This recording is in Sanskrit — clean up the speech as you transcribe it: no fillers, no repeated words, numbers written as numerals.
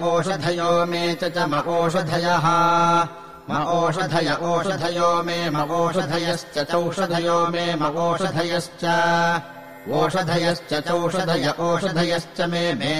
ओषधयो मे च म ओषधयः म ओषधय ओषधयो मे म ओषधयश्च चौषधयो मे म ओषधयश्च ओषधयश्च चौषधय ओषधयश्च मे